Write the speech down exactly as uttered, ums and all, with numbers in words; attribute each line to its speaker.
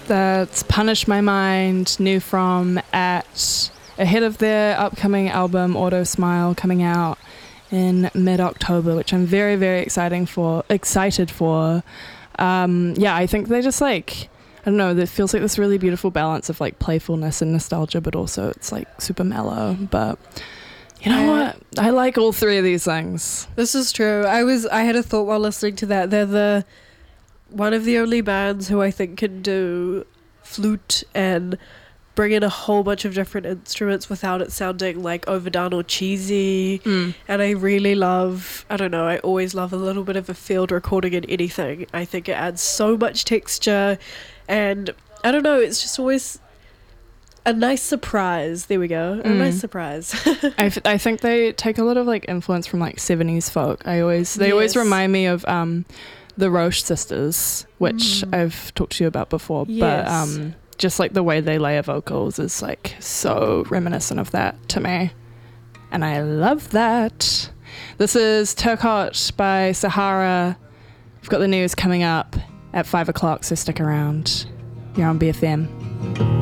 Speaker 1: That's Punish My Mind, new from at ahead of their upcoming album Auto Smile coming out in mid-October, which I'm very, very exciting for, excited for. Um, yeah, I think they just like, I don't know, it feels like this really beautiful balance of like playfulness and nostalgia, but also it's like super mellow. But you know
Speaker 2: I,
Speaker 1: what? I like all three of these things.
Speaker 2: This is true. I was I had a thought while listening to that. They're the one of the only bands who I think can do flute and bring in a whole bunch of different instruments without it sounding like overdone or cheesy.
Speaker 1: Mm.
Speaker 2: And I really love, I don't know, I always love a little bit of a field recording in anything. I think it adds so much texture, and I don't know, it's just always a nice surprise. There we go. A
Speaker 1: Mm.
Speaker 2: nice surprise.
Speaker 1: I, f- I think they take a lot of like influence from like seventies folk. I always they always
Speaker 2: Yes.
Speaker 1: remind me of um the Roche sisters, which
Speaker 2: Mm.
Speaker 1: I've talked to you about before.
Speaker 2: Yes.
Speaker 1: But um just like the way they layer vocals is like so reminiscent of that to me. And I love that. This is Turcotte by Sahara. We've got the news coming up at five o'clock, so stick around. You're on B F M.